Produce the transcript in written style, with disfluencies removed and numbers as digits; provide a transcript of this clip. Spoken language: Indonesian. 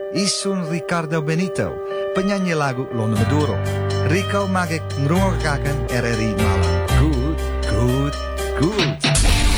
Isun Ricardo Benito, penyanyi lagu Londo Maduro. Rico mag ik ngrungokkaken RRI